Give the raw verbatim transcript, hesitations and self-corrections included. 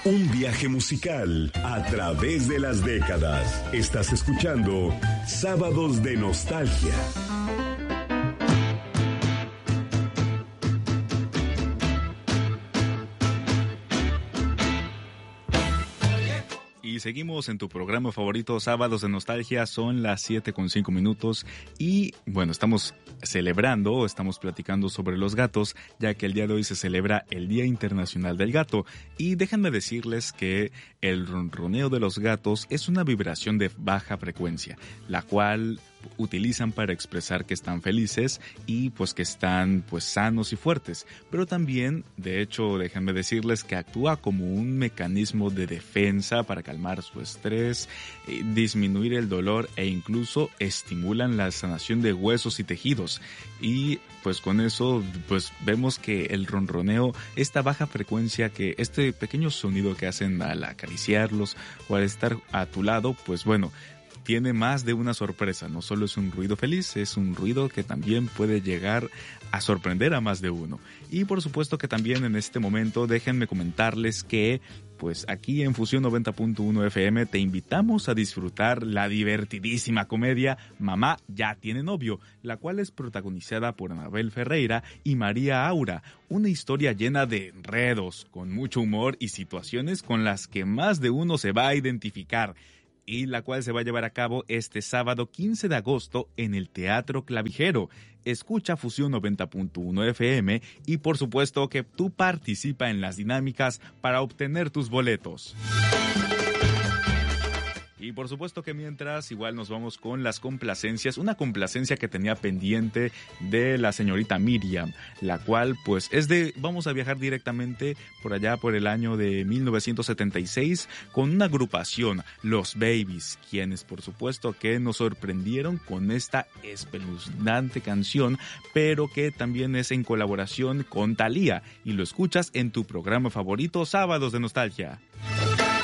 Un viaje musical a través de las décadas. Estás escuchando Sábados de Nostalgia. Y seguimos en tu programa favorito, Sábados de Nostalgia. Son las siete con cinco minutos y bueno, estamos celebrando, estamos platicando sobre los gatos, ya que el día de hoy se celebra el Día Internacional del Gato. Y déjenme decirles que el ronroneo de los gatos es una vibración de baja frecuencia, la cual utilizan para expresar que están felices y pues que están pues sanos y fuertes, pero también, de hecho, déjenme decirles que actúa como un mecanismo de defensa para calmar su estrés, eh, disminuir el dolor e incluso estimulan la sanación de huesos y tejidos. Y pues con eso pues vemos que el ronroneo, esta baja frecuencia, que este pequeño sonido que hacen al acariciarlos o al estar a tu lado, pues bueno, tiene más de una sorpresa. No solo es un ruido feliz, es un ruido que también puede llegar a sorprender a más de uno. Y por supuesto que también en este momento déjenme comentarles que pues aquí en Fusión noventa punto uno F M te invitamos a disfrutar la divertidísima comedia Mamá ya tiene novio, la cual es protagonizada por Anabel Ferreira y María Aura, una historia llena de enredos, con mucho humor y situaciones con las que más de uno se va a identificar, y la cual se va a llevar a cabo este sábado quince de agosto en el Teatro Clavijero. Escucha Fusión noventa punto uno F M y por supuesto que tú participa en las dinámicas para obtener tus boletos. Y por supuesto que mientras, igual nos vamos con las complacencias, una complacencia que tenía pendiente de la señorita Miriam, la cual pues es de, vamos a viajar directamente por allá por el año de mil novecientos setenta y seis con una agrupación, Los Babies, quienes por supuesto que nos sorprendieron con esta espeluznante canción, pero que también es en colaboración con Thalía, y lo escuchas en tu programa favorito, Sábados de Nostalgia.